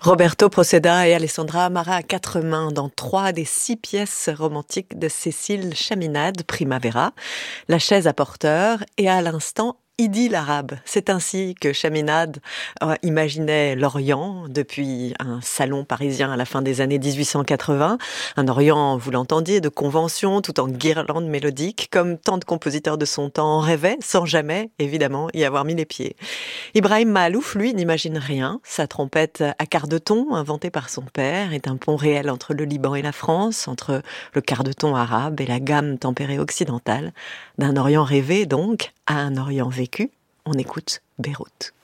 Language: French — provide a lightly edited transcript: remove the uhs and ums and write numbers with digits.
Roberto Proceda et Alessandra Amara à quatre mains dans 3 des 6 pièces romantiques de Cécile Chaminade, Primavera, La chaise à porteur et à l'instant Idylle arabe. C'est ainsi que Chaminade imaginait l'Orient depuis un salon parisien à la fin des années 1880. Un Orient, vous l'entendiez, de conventions tout en guirlandes mélodiques, comme tant de compositeurs de son temps en rêvaient, sans jamais, évidemment, y avoir mis les pieds. Ibrahim Mahalouf, lui, n'imagine rien. Sa trompette à quart de ton, inventée par son père, est un pont réel entre le Liban et la France, entre le quart de ton arabe et la gamme tempérée occidentale. D'un Orient rêvé, donc, à un Orient vécu, on écoute Beyrouth.